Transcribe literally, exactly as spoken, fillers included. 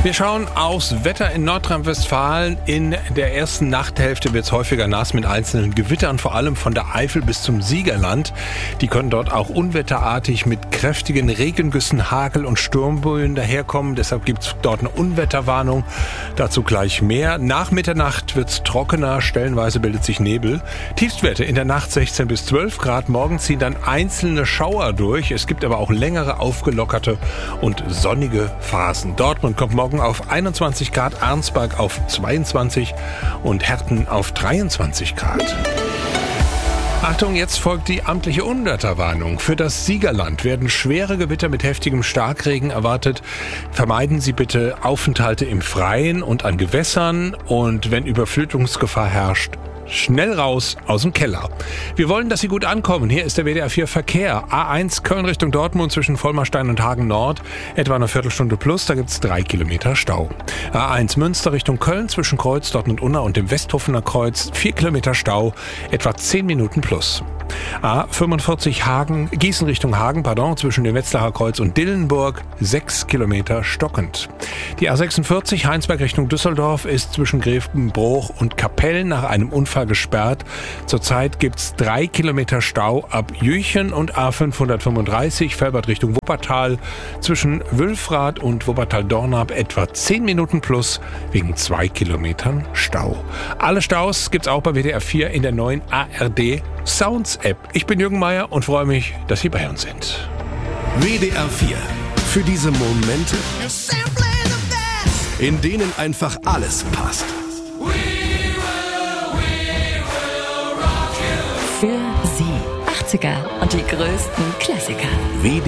Wir schauen aufs Wetter in Nordrhein-Westfalen. In der ersten Nachthälfte wird es häufiger nass mit einzelnen Gewittern, vor allem von der Eifel bis zum Siegerland. Die können dort auch unwetterartig mit kräftigen Regengüssen, Hagel und Sturmböen daherkommen. Deshalb gibt es dort eine Unwetterwarnung. Dazu gleich mehr. Nach Mitternacht wird es trockener, stellenweise bildet sich Nebel. Tiefstwerte in der Nacht sechzehn bis zwölf Grad. Morgen ziehen dann einzelne Schauer durch. Es gibt aber auch längere, aufgelockerte und sonnige Phasen. Dortmund kommt morgen auf einundzwanzig Grad, Arnsberg auf zweiundzwanzig und Herten auf dreiundzwanzig Grad. Achtung, jetzt folgt die amtliche Unwetterwarnung. Für das Siegerland werden schwere Gewitter mit heftigem Starkregen erwartet. Vermeiden Sie bitte Aufenthalte im Freien und an Gewässern und wenn Überflutungsgefahr herrscht, schnell raus aus dem Keller. Wir wollen, dass Sie gut ankommen. Hier ist der W D R vier Verkehr. A eins Köln Richtung Dortmund zwischen Vollmerstein und Hagen Nord. Etwa eine Viertelstunde plus, da gibt es drei Kilometer Stau. A eins Münster Richtung Köln zwischen Kreuz, Dortmund Unna und dem Westhofener Kreuz. Vier Kilometer Stau, etwa zehn Minuten plus. A fünfundvierzig Hagen, Gießen Richtung Hagen, pardon, zwischen dem Wetzlarer Kreuz und Dillenburg, sechs Kilometer stockend. Die A sechsundvierzig Heinsberg Richtung Düsseldorf ist zwischen Grevenbroich und Kapellen nach einem Unfall gesperrt. Zurzeit gibt's drei Kilometer Stau ab Jüchen und A fünfhundertfünfunddreißig Velbert Richtung Wuppertal zwischen Wülfrath und Wuppertal-Dornap etwa zehn Minuten plus wegen zwei Kilometern Stau. Alle Staus gibt's auch bei W D R vier in der neuen A R D Sounds App. Ich bin Jürgen Meier und freue mich, dass Sie bei uns sind. W D R vier. Für diese Momente, in denen einfach alles passt. Für Sie achtziger und die größten Klassiker. W D R